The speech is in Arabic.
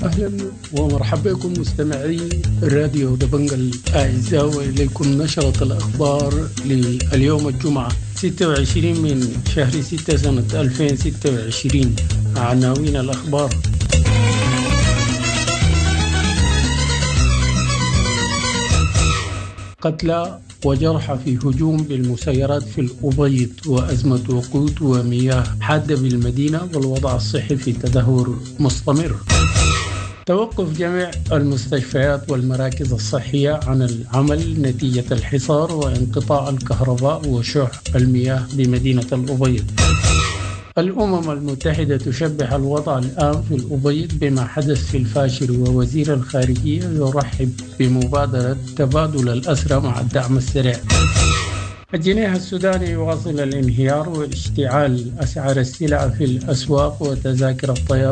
أهلا ومرحبا بكم مستمعين راديو دبنج الأعزاء، وإليكم نشرة الأخبار لليوم الجمعة 26 من شهر 6 سنة 2026. عناوين الأخبار: قتلى وجرحى في هجوم بالمسيرات في الأبيض، وأزمة وقود ومياه حادة بالمدينة، والوضع الصحي في تدهور مستمر. توقف جميع المستشفيات والمراكز الصحية عن العمل نتيجة الحصار وانقطاع الكهرباء وشح المياه بمدينة الأبيض. الأمم المتحدة تشبه الوضع الآن في الأبيض بما حدث في الفاشر، ووزير الخارجية يرحب بمبادرة تبادل الأسرى مع الدعم السريع. الجنيه السوداني يواصل الانهيار واشتعال أسعار السلع في الأسواق، وتذاكر الطيران